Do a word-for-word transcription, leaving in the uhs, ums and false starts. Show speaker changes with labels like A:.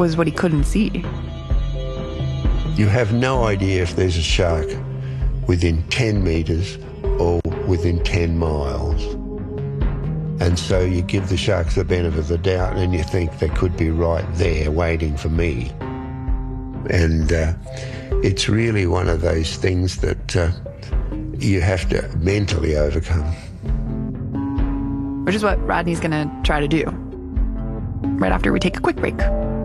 A: was what he couldn't see.
B: You have no idea if there's a shark within ten metres or within ten miles. And so you give the sharks the benefit of the doubt and you think they could be right there waiting for me. And uh, it's really one of those things that uh, you have to mentally overcome.
A: Which is what Rodney's going to try to do right after we take a quick break.